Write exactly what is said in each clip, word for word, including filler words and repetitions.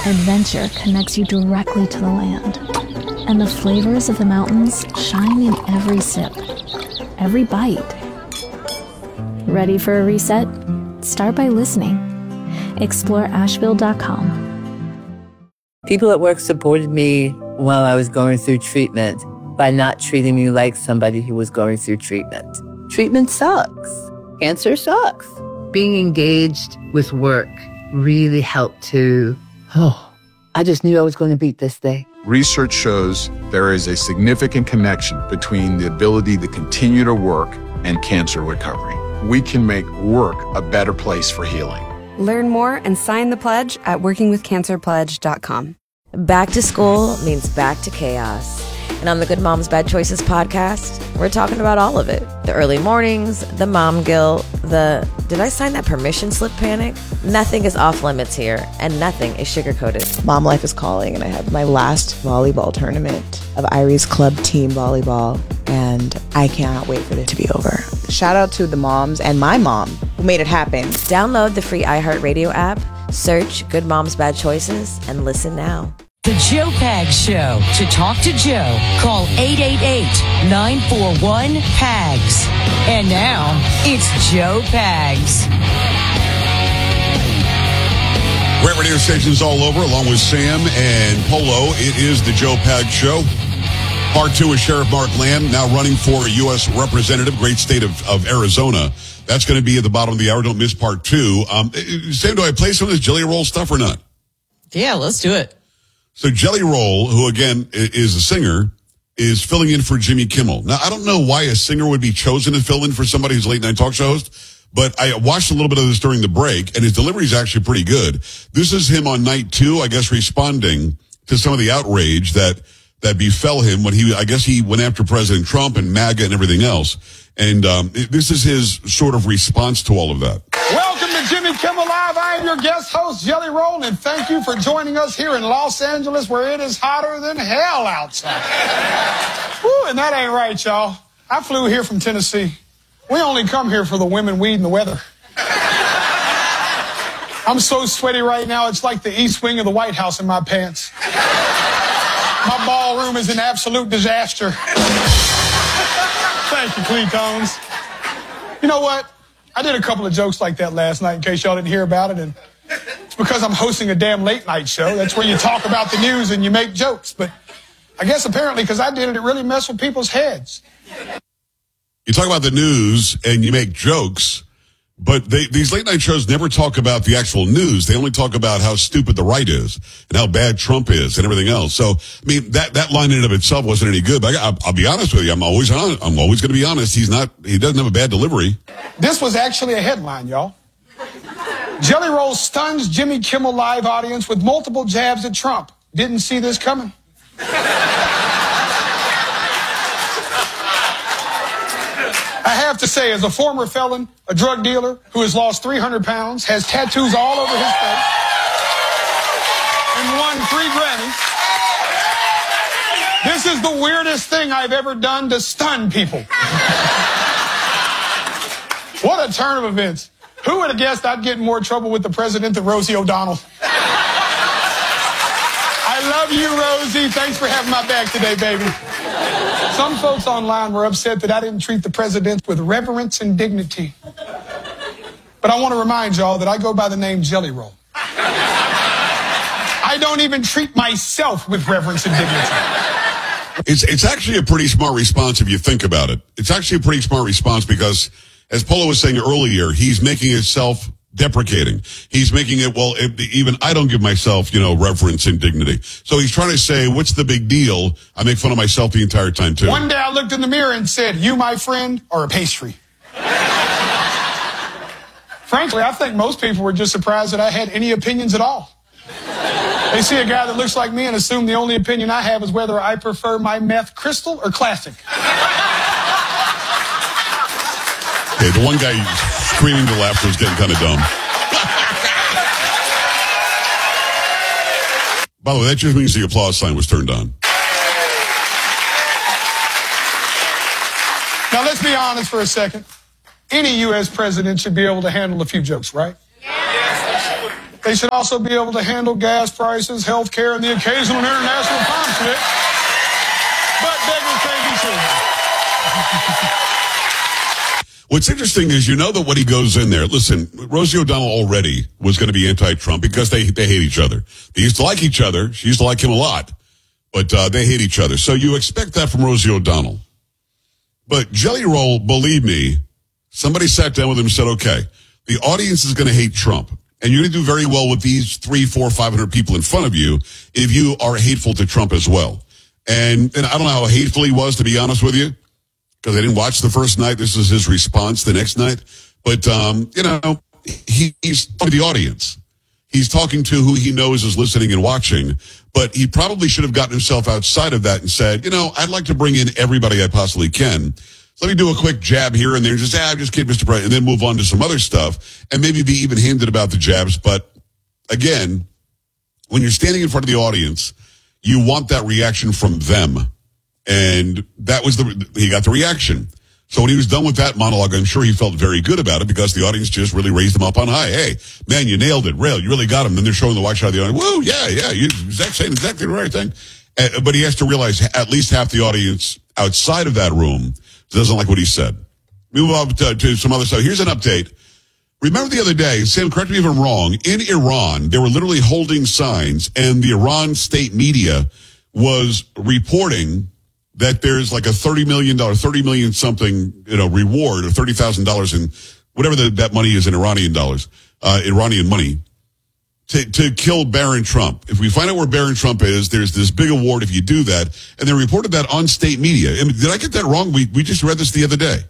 Adventure connects you directly to the land, and the flavors of the mountains shine in every sip, every bite. Ready for a reset? Start by listening. Explore Asheville dot com. People at work supported me while I was going through treatment by not treating me like somebody who was going through treatment. Treatment sucks. Cancer sucks. Being engaged with work really helped to, oh, I just knew I was going to beat this thing. Research shows there is a significant connection between the ability to continue to work and cancer recovery. We can make work a better place for healing. Learn more and sign the pledge at working with cancer pledge dot com. Back to school means back to chaos. And on the Good Moms Bad Choices podcast, we're talking about all of it. The early mornings, the mom guilt, the did I sign that permission slip panic? Nothing is off limits here, and nothing is sugar-coated. Mom life is calling, and I have my last volleyball tournament of Irie's club team volleyball, and I cannot wait for it to be over. Shout out to the moms and my mom who made it happen. Download the free iHeartRadio app, search Good Moms Bad Choices, and listen now. The Joe Pags Show. To talk to Joe, call eight eight eight, nine four one, P A G S. And now, it's Joe Pags. Great radio stations all over, along with Sam and Polo. It is the Joe Pags Show. Part two is Sheriff Mark Lamb, now running for a U S representative, great state of, of Arizona. That's going to be at the bottom of the hour. Don't miss part two. Um, Sam, do I play some of this Jelly Roll stuff or not? Yeah, let's do it. So Jelly Roll, who again is a singer, is filling in for Jimmy Kimmel. Now, I don't know why a singer would be chosen to fill in for somebody who's a late night talk show host, but I watched a little bit of this during the break, and his delivery is actually pretty good. This is him on night two, I guess, responding to some of the outrage that that befell him when he, I guess he went after President Trump and MAGA and everything else. And um, this is his sort of response to all of that. Welcome to Jimmy Kimmel Live. I am your guest host, Jelly Roll, and thank you for joining us here in Los Angeles, where it is hotter than hell outside. Woo, and that ain't right, y'all. I flew here from Tennessee. We only come here for the women, weed, and the weather. I'm so sweaty right now, it's like the east wing of the White House in my pants. My ballroom is an absolute disaster. Thank you, Cletones. You know what? I did a couple of jokes like that last night in case y'all didn't hear about it, and it's because I'm hosting a damn late night show. That's where you talk about the news and you make jokes. But I guess apparently because I did it, it really messed with people's heads. You talk about the news and you make jokes, but they, these late night shows never talk about the actual news. They only talk about how stupid the right is and how bad Trump is and everything else. So, I mean, that, that line in and of itself wasn't any good. But I, I'll, I'll be honest with you. I'm always on. I'm always going to be honest. He's not. He doesn't have a bad delivery. This was actually a headline, y'all. Jelly Roll stuns Jimmy Kimmel Live audience with multiple jabs at Trump. Didn't see this coming. I have to say, as a former felon, a drug dealer who has lost three hundred pounds, has tattoos all over his face, and won three Grammys, this is the weirdest thing I've ever done to stun people. What a turn of events. Who would have guessed I'd get in more trouble with the president than Rosie O'Donnell? I love you, Rosie. Thanks for having my back today, baby. Some folks online were upset that I didn't treat the president with reverence and dignity. But I want to remind y'all that I go by the name Jelly Roll. I don't even treat myself with reverence and dignity. It's it's actually a pretty smart response if you think about it. It's actually a pretty smart response because, as Polo was saying earlier, he's making it self-deprecating. He's making it, well, if, even I don't give myself, you know, reverence and dignity. So he's trying to say, what's the big deal? I make fun of myself the entire time, too. One day I looked in the mirror and said, you, my friend, are a pastry. Frankly, I think most people were just surprised that I had any opinions at all. They see a guy that looks like me and assume the only opinion I have is whether I prefer my meth crystal or classic. Okay, the one guy screaming to laughter is getting kind of dumb. By the way, that just means the applause sign was turned on. Now, let's be honest for a second. Any U S president should be able to handle a few jokes, right? Yes. They should also be able to handle gas prices, health care, and the occasional international conflict. But beggars can't be choosers. What's interesting is, you know, that when he goes in there, listen, Rosie O'Donnell already was going to be anti-Trump because they they hate each other. They used to like each other. She used to like him a lot, but uh, they hate each other. So you expect that from Rosie O'Donnell. But Jelly Roll, believe me, somebody sat down with him and said, okay, the audience is going to hate Trump, and you're going to do very well with these three, four, five hundred people in front of you if you are hateful to Trump as well. And, and I don't know how hateful he was, to be honest with you, because I didn't watch the first night. This is his response the next night. But, um, you know, he, he's talking to the audience. He's talking to who he knows is listening and watching. But he probably should have gotten himself outside of that and said, you know, I'd like to bring in everybody I possibly can. So let me do a quick jab here and there. Just, ah, I'm just kidding, Mister President. And then move on to some other stuff and maybe be even-handed about the jabs. But, again, when you're standing in front of the audience, you want that reaction from them. And that was the, he got the reaction. So when he was done with that monologue, I'm sure he felt very good about it because the audience just really raised him up on high. Hey, man, you nailed it. Rail, you really got him. Then they're showing the watch out of the audience. Whoa, yeah, yeah, you're saying exactly the right thing. Uh, but he has to realize at least half the audience outside of that room doesn't like what he said. Move on to, to some other stuff. Here's an update. Remember the other day, Sam, correct me if I'm wrong, in Iran, they were literally holding signs, and the Iran state media was reporting that there's like a thirty million dollars, thirty million something, you know, reward, or thirty thousand dollars in whatever the, that money is in Iranian dollars, uh, Iranian money, to, to kill Barron Trump. If we find out where Barron Trump is, there's this big award if you do that. And they reported that on state media. I mean, did I get that wrong? We, we just read this the other day.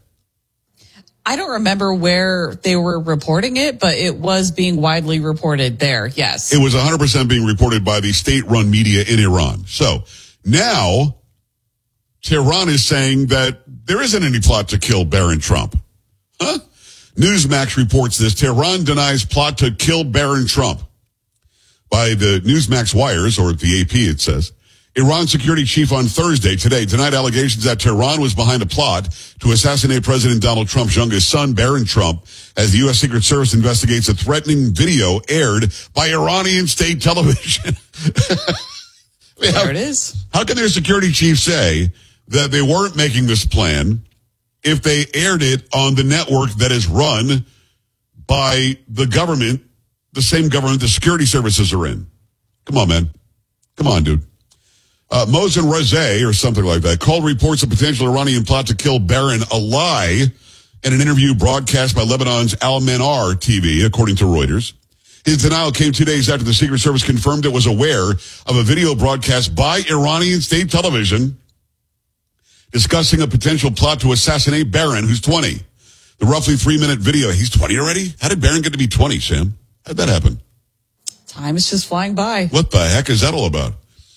I don't remember where they were reporting it, but it was being widely reported there, yes. It was one hundred percent being reported by the state-run media in Iran. So now Tehran is saying that there isn't any plot to kill Barron Trump. Huh? Newsmax reports this. Tehran denies plot to kill Barron Trump. By the Newsmax wires, or the A P it says, Iran security chief on Thursday, today, denied allegations that Tehran was behind a plot to assassinate President Donald Trump's youngest son, Barron Trump, as the U S. Secret Service investigates a threatening video aired by Iranian state television. I mean, how, there it is. How can their security chief say that they weren't making this plan if they aired it on the network that is run by the government, the same government the security services are in? Come on, man. Come on, dude. Uh, Mohsen Razeh, or something like that, called reports of potential Iranian plot to kill Barron a lie in an interview broadcast by Lebanon's Al-Manar T V, according to Reuters. His denial came two days after the Secret Service confirmed it was aware of a video broadcast by Iranian state television discussing a potential plot to assassinate Barron, who's twenty. The roughly three-minute video, he's twenty already? How did Barron get to be twenty, Sam? How'd that happen? Time is just flying by. What the heck is that all about?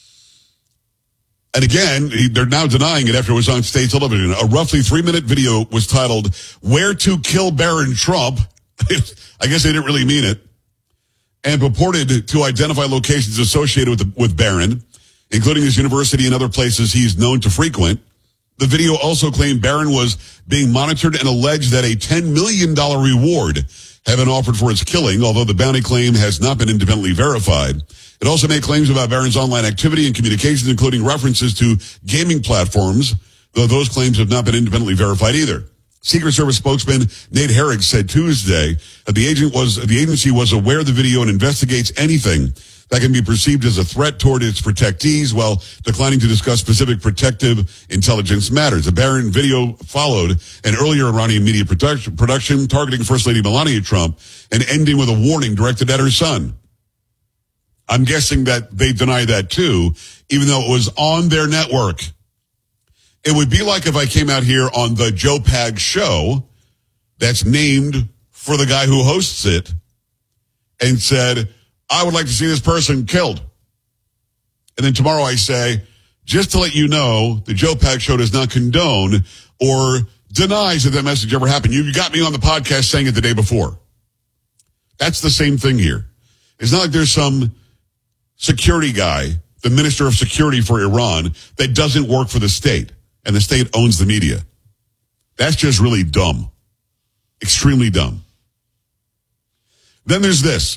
And again, they're now denying it after it was on state television. A roughly three-minute video was titled, Where to Kill Barron Trump. I guess they didn't really mean it. And purported to identify locations associated with, the, with Barron, including his university and other places he's known to frequent. The video also claimed Barron was being monitored and alleged that a ten million dollars reward had been offered for his killing, although the bounty claim has not been independently verified. It also made claims about Barron's online activity and communications, including references to gaming platforms, though those claims have not been independently verified either. Secret Service spokesman Nate Herrig said Tuesday that the agent was the agency was aware of the video and investigates anything that can be perceived as a threat toward its protectees, while declining to discuss specific protective intelligence matters. The Barron video followed an earlier Iranian media production, production targeting First Lady Melania Trump and ending with a warning directed at her son. I'm guessing that they deny that too, even though it was on their network. It would be like if I came out here on the Joe Pag show that's named for the guy who hosts it and said, I would like to see this person killed. And then tomorrow I say, just to let you know, the Joe Pag show does not condone or denies that that message ever happened. You got me on the podcast saying it the day before. That's the same thing here. It's not like there's some security guy, the minister of security for Iran, that doesn't work for the state, and the state owns the media. That's just really dumb. Extremely dumb. Then there's this.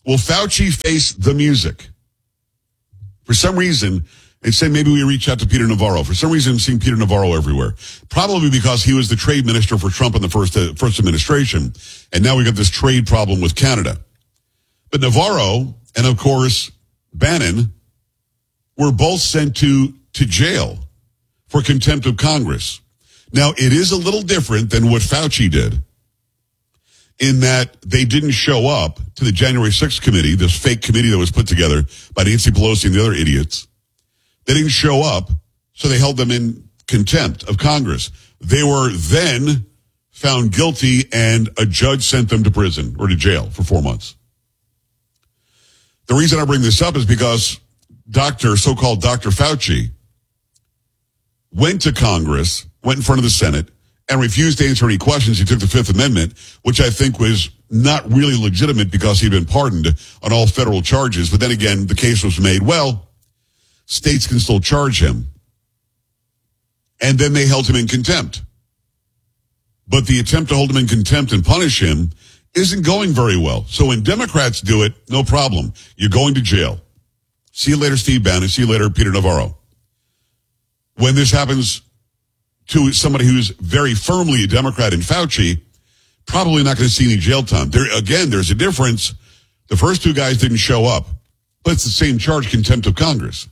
Will Fauci face the music? For some reason, they say maybe we reach out to Peter Navarro. For some reason, I'm seeing Peter Navarro everywhere. Probably because he was the trade minister for Trump in the first uh, first administration. And now we got this trade problem with Canada. But Navarro and, of course, Bannon were both sent to, to jail for contempt of Congress. Now, it is a little different than what Fauci did in that they didn't show up to the January sixth committee, this fake committee that was put together by Nancy Pelosi and the other idiots. They didn't show up, so they held them in contempt of Congress. They were then found guilty, and a judge sent them to prison or to jail for four months. The reason I bring this up is because Doctor, so-called Doctor Fauci, went to Congress, went in front of the Senate, and refused to answer any questions. He took the Fifth Amendment, which I think was not really legitimate because he'd been pardoned on all federal charges. But then again, the case was made, well, states can still charge him. And then they held him in contempt. But the attempt to hold him in contempt and punish him isn't going very well. So when Democrats do it, no problem. You're going to jail. See you later, Steve Bannon. See you later, Peter Navarro. When this happens to somebody who's very firmly a Democrat in Fauci, probably not going to see any jail time. There, again, there's a difference. The first two guys didn't show up, but it's the same charge, contempt of Congress.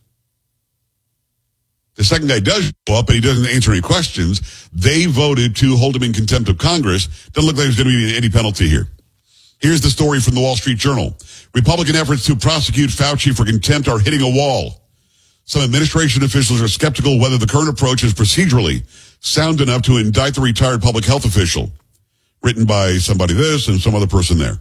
The second guy does show up, and he doesn't answer any questions. They voted to hold him in contempt of Congress. Doesn't look like there's going to be any penalty here. Here's the story from the Wall Street Journal. Republican efforts to prosecute Fauci for contempt are hitting a wall. Some administration officials are skeptical whether the current approach is procedurally sound enough to indict the retired public health official. Written by somebody this and some other person there.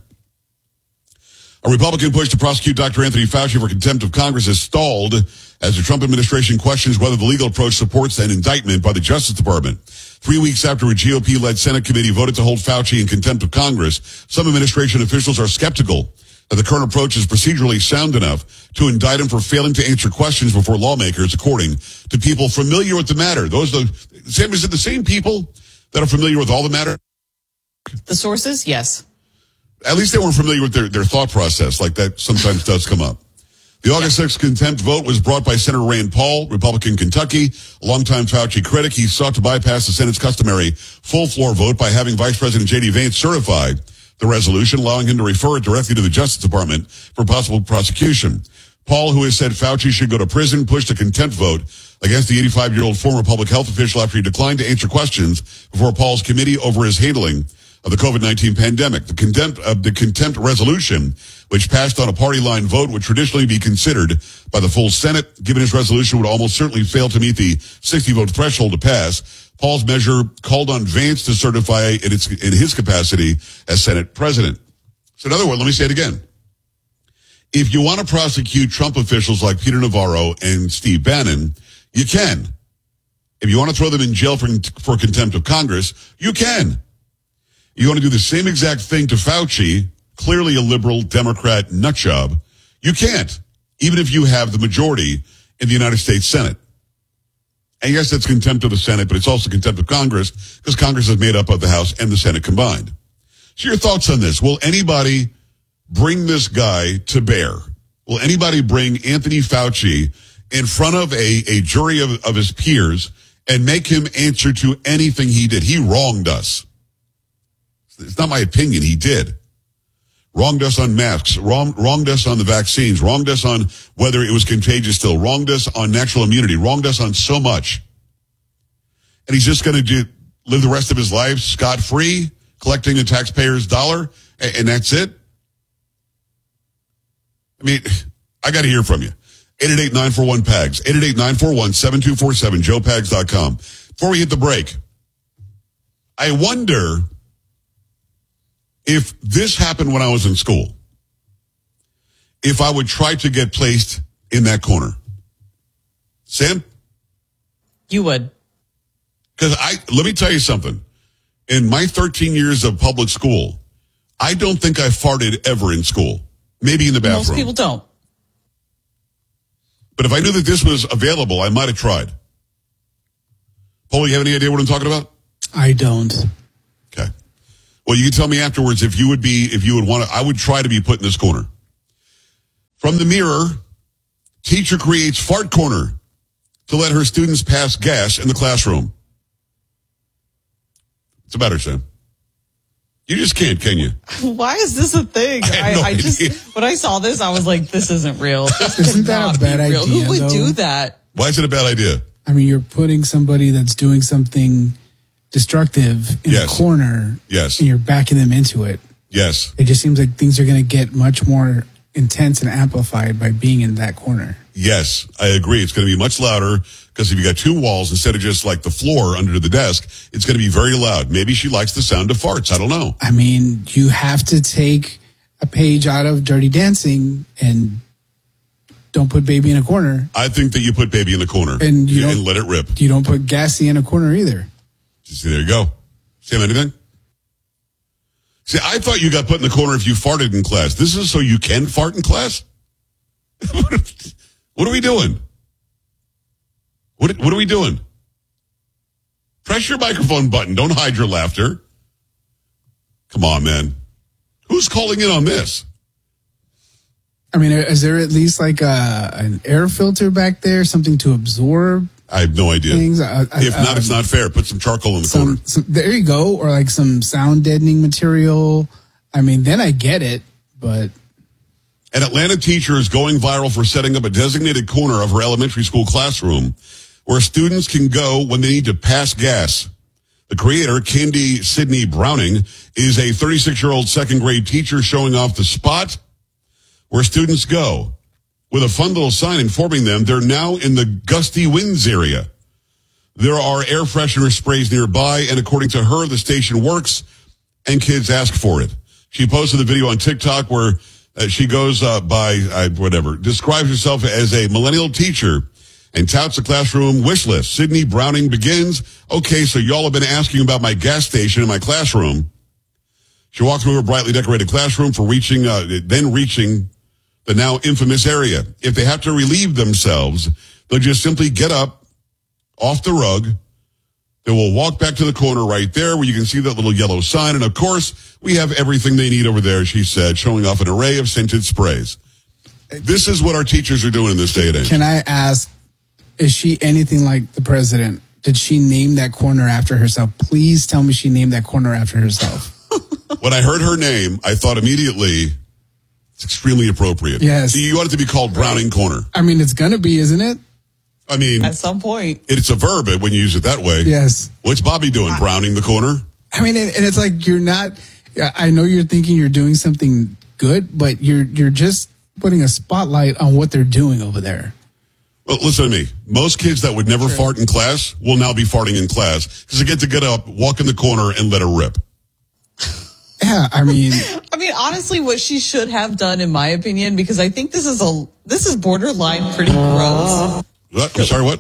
A Republican push to prosecute Doctor Anthony Fauci for contempt of Congress has stalled as the Trump administration questions whether the legal approach supports an indictment by the Justice Department. Three weeks after a G O P-led Senate committee voted to hold Fauci in contempt of Congress, some administration officials are skeptical that the current approach is procedurally sound enough to indict him for failing to answer questions before lawmakers, according to people familiar with the matter. Those are the same, is it the same people that are familiar with all the matter? The sources, yes. At least they weren't familiar with their, their thought process, like that sometimes does come up. The August sixth contempt vote was brought by Senator Rand Paul, Republican Kentucky, a longtime Fauci critic. He sought to bypass the Senate's customary full floor vote by having Vice President J D Vance certify the resolution, allowing him to refer it directly to the Justice Department for possible prosecution. Paul, who has said Fauci should go to prison, pushed a contempt vote against the eighty-five-year-old former public health official after he declined to answer questions before Paul's committee over his handling of the COVID nineteen pandemic. The contempt of uh, the contempt resolution, which passed on a party line vote, would traditionally be considered by the full Senate. Given his resolution would almost certainly fail to meet the sixty vote threshold to pass, Paul's measure called on Vance to certify in, its, in his capacity as Senate president. So in other words, let me say it again. If you want to prosecute Trump officials like Peter Navarro and Steve Bannon, you can. If you want to throw them in jail for, for contempt of Congress, you can. You want to do the same exact thing to Fauci, clearly a liberal Democrat nutjob, you can't, even if you have the majority in the United States Senate. And yes, that's contempt of the Senate, but it's also contempt of Congress because Congress is made up of the House and the Senate combined. So your thoughts on this? Will anybody bring this guy to bear? Will anybody bring Anthony Fauci in front of a, a jury of, of his peers and make him answer to anything he did? He wronged us. It's not my opinion. He did. Wronged us on masks, wrong, wronged us on the vaccines, wronged us on whether it was contagious still, wronged us on natural immunity, wronged us on so much. And he's just going to do live the rest of his life scot-free, collecting a taxpayer's dollar, and, and that's it? I mean, I got to hear from you. eight eight eight, nine four one, P A G S, eight eight eight, nine four one, seven two four seven, joe pags dot com. Before we hit the break, I wonder if this happened when I was in school, if I would try to get placed in that corner. Sam? You would. Because I, let me tell you something. In my thirteen years of public school, I don't think I farted ever in school. Maybe in the bathroom. Most people don't. But if I knew that this was available, I might have tried. Paul, you have any idea what I'm talking about? I don't. Okay. Well, you can tell me afterwards if you would be, if you would want to, I would try to be put in this corner. From the Mirror, teacher creates fart corner to let her students pass gas in the classroom. It's about her, Sam. You just can't, can you? Why is this a thing? I, I, no I just, when I saw this, I was like, this isn't real. This Isn't that a bad be real. idea, Who would though? do that? Why is it a bad idea? I mean, you're putting somebody that's doing something destructive in Yes. a corner. Yes. And you're backing them into it. Yes. It just seems like things are going to get much more intense and amplified by being in that corner. Yes, I agree. It's going to be much louder because if you got two walls instead of just like the floor under the desk, it's going to be very loud. Maybe she likes the sound of farts. I don't know. I mean, you have to take a page out of Dirty Dancing and don't put baby in a corner. I think that you put baby in the corner And you and don't- let it rip. You don't put Gassy in a corner either. See, there you go. Sam, anything? See, I thought you got put in the corner if you farted in class. This is so you can fart in class? What are we doing? What, what are we doing? Press your microphone button. Don't hide your laughter. Come on, man. Who's calling in on this? I mean, is there at least like a, an air filter back there, something to absorb I have no idea. things? I, I, If not, it's um, not fair. Put some charcoal in the corner. some, some, there you go. Or like some sound deadening material. I mean, then I get it, but An Atlanta teacher is going viral for setting up a designated corner of her elementary school classroom where students can go when they need to pass gas. The creator, Candy Sydney Browning, is a thirty-six-year-old second grade teacher showing off the spot where students go with a fun little sign informing them they're now in the gusty winds area. There are air freshener sprays nearby, and according to her, the station works and kids ask for it. She posted a video on TikTok where uh, she goes uh, by, uh, whatever, describes herself as a millennial teacher and touts a classroom wish list. Sydney Browning begins, okay, so y'all have been asking about my gas station in my classroom. She walked through her brightly decorated classroom for reaching, uh, then reaching the now infamous area. If they have to relieve themselves, they'll just simply get up off the rug. They will walk back to the corner right there where you can see that little yellow sign. And of course, we have everything they need over there, she said, showing off an array of scented sprays. This is what our teachers are doing in this day and age. can I ask, is she anything like the president? Did she name that corner after herself? Please tell me she named that corner after herself. When I heard her name, I thought immediately it's extremely appropriate. Yes. So you want it to be called Browning Corner. I mean, it's going to be, isn't it? I mean, At some point. it's a verb when you use it that way. Yes. What's Bobby doing? Browning the corner? I mean, and and it's like you're not, I know you're thinking you're doing something good, but you're you're just putting a spotlight on what they're doing over there. Well, listen to me. Most kids that would never fart in class will now be farting in class because they get to get up, walk in the corner, and let her rip. Yeah, I mean, I mean, honestly, what she should have done, in my opinion, because I think this is a this is borderline pretty gross. What? I'm sorry, what?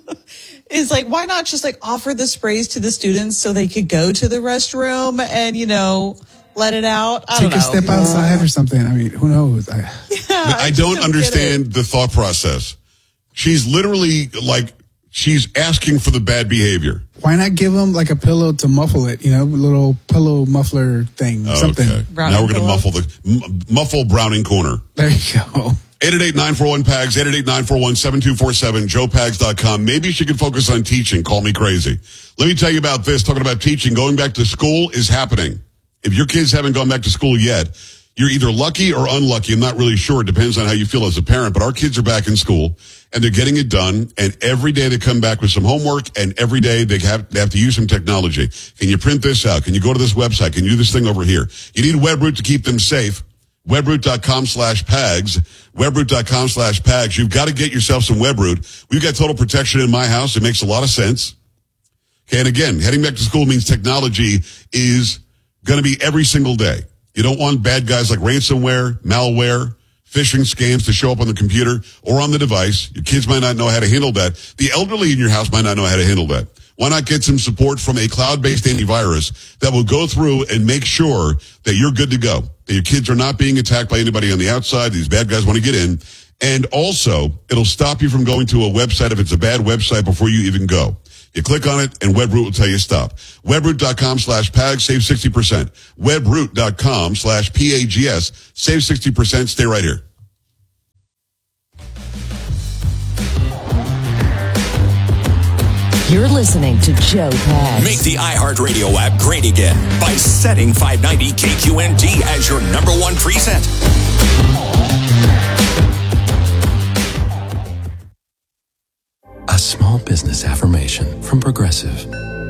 Is like, why not just like offer the sprays to the students so they could go to the restroom and, you know, let it out? I take don't a know. step outside or something. I mean, who knows? I, I don't understand the thought process. She's literally like, she's asking for the bad behavior. why not give them like a pillow to muffle it? You know, a little pillow muffler thing, something. Okay. Browning Now we're going to pillow? muffle the m- muffle Browning Corner. There you go. eight eight eight, nine four one, P A G S, eight eight eight, nine four one, seven two four seven, joe pags dot com. Maybe she could focus on teaching. Call me crazy. Let me tell you about this. Talking about teaching, going back to school is happening. If your kids haven't gone back to school yet, you're either lucky or unlucky. I'm not really sure. It depends on how you feel as a parent. But our kids are back in school, and they're getting it done. And every day they come back with some homework, and every day they have, they have to use some technology. Can you print this out? Can you go to this website? Can you do this thing over here? You need WebRoot to keep them safe. Webroot.com slash PAGS. Webroot.com slash PAGS. You've got to get yourself some WebRoot. We've got total protection in my house. It makes a lot of sense. Okay, and again, heading back to school means technology is going to be every single day. You don't want bad guys like ransomware, malware, phishing scams to show up on the computer or on the device. Your kids might not know how to handle that. The elderly in your house might not know how to handle that. Why not get some support from a cloud-based antivirus that will go through and make sure that you're good to go, that your kids are not being attacked by anybody on the outside. These bad guys want to get in. And also, it'll stop you from going to a website if it's a bad website before you even go. You click on it, and WebRoot will tell you stop. Webroot.com slash PAGS, save sixty percent. Webroot.com slash P A G S, save sixty percent. Stay right here. You're listening to Joe Pags. Make the iHeartRadio app great again by setting five ninety K Q N T as your number one preset. A small business affirmation from Progressive.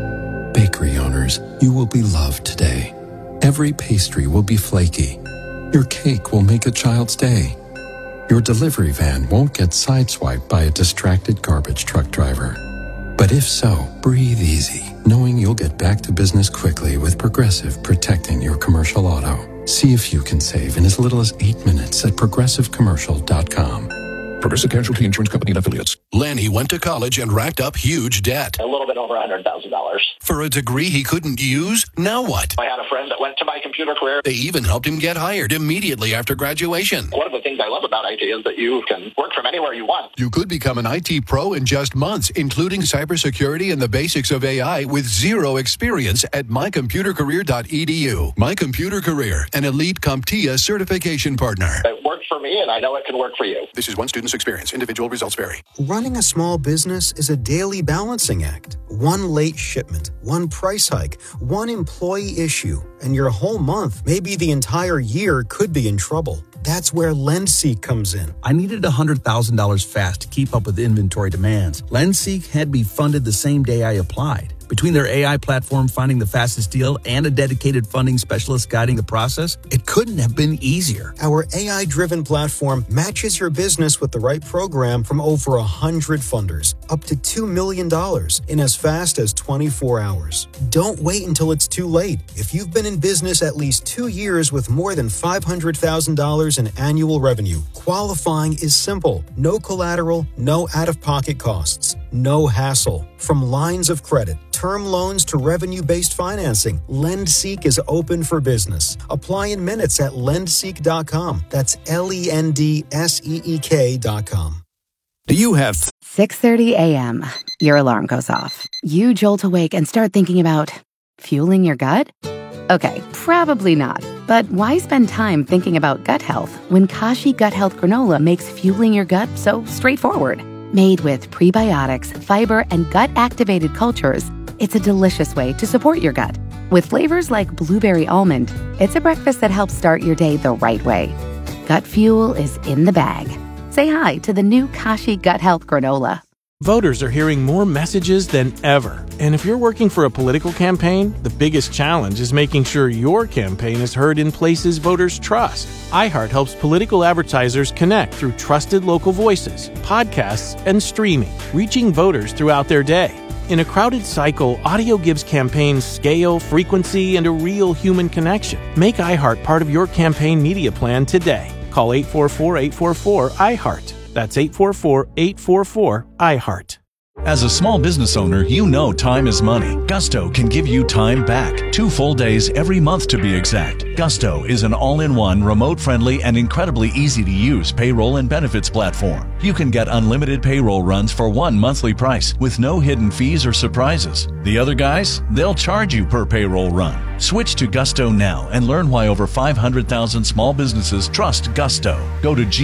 Bakery owners, you will be loved today. Every pastry will be flaky. Your cake will make a child's day. Your delivery van won't get sideswiped by a distracted garbage truck driver. But if so, breathe easy, knowing you'll get back to business quickly with Progressive protecting your commercial auto. See if you can save in as little as eight minutes at progressive commercial dot com. Progressive Casualty Insurance Company and Affiliates. Lanny went to college and racked up huge debt. A little bit over one hundred thousand dollars. For a degree he couldn't use? Now what? I had a friend that went to my computer career. They even helped him get hired immediately after graduation. One of the things I love about I T is that you can work from anywhere you want. You could become an I T pro in just months, including cybersecurity and the basics of A I with zero experience at my computer career dot e d u. My Computer Career, an elite CompTIA certification partner. It worked for me, and I know it can work for you. This is one student's experience. Individual results vary. Running a small business is a daily balancing act. One late shipment, one price hike, one employee issue, and your whole month, maybe the entire year, could be in trouble. That's where LendSeek comes in. I needed one hundred thousand dollars fast to keep up with inventory demands. LendSeek had me funded the same day I applied. Between their A I platform finding the fastest deal and a dedicated funding specialist guiding the process, it couldn't have been easier. Our A I-driven platform matches your business with the right program from over one hundred funders, up to two million dollars in as fast as twenty-four hours. Don't wait until it's too late. If you've been in business at least two years with more than five hundred thousand dollars in annual revenue, qualifying is simple. No collateral, no out-of-pocket costs, no hassle. From lines of credit, term loans to revenue-based financing, LendSeek is open for business. Apply in minutes at lend seek dot com. That's L E N D S E E K dot com. Do you have six thirty a.m. Your alarm goes off. You jolt awake and start thinking about fueling your gut? Okay, probably not. But why spend time thinking about gut health when Kashi Gut Health Granola makes fueling your gut so straightforward? Made with prebiotics, fiber, and gut-activated cultures, it's a delicious way to support your gut. With flavors like blueberry almond, it's a breakfast that helps start your day the right way. Gut fuel is in the bag. Say hi to the new Kashi Gut Health Granola. Voters are hearing more messages than ever. And if you're working for a political campaign, the biggest challenge is making sure your campaign is heard in places voters trust. iHeart helps political advertisers connect through trusted local voices, podcasts, and streaming, reaching voters throughout their day. In a crowded cycle, audio gives campaigns scale, frequency, and a real human connection. Make iHeart part of your campaign media plan today. Call eight four four, eight four four, I heart. That's eight four four, eight four four, I heart. As a small business owner, you know time is money. Gusto can give you time back. Two full days every month to be exact. Gusto is an all-in-one, remote-friendly, and incredibly easy-to-use payroll and benefits platform. You can get unlimited payroll runs for one monthly price with no hidden fees or surprises. The other guys, they'll charge you per payroll run. Switch to Gusto now and learn why over five hundred thousand small businesses trust Gusto. Go to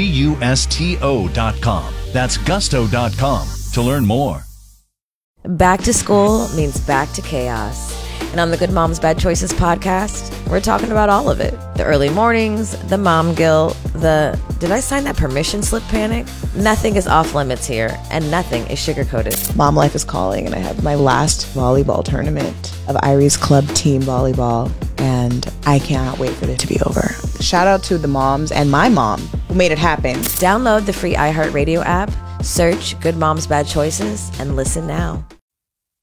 gusto dot com. That's gusto dot com to learn more. Back to school means back to chaos. And on the Good Moms Bad Choices podcast, we're talking about all of it. The early mornings, the mom guilt, the did I sign that permission slip panic? Nothing is off limits here, and nothing is sugar-coated. Mom life is calling, and I have my last volleyball tournament of Iris Club Team Volleyball, and I cannot wait for it to be over. Shout out to the moms and my mom who made it happen. Download the free iHeartRadio app, search Good Moms Bad Choices, and listen now.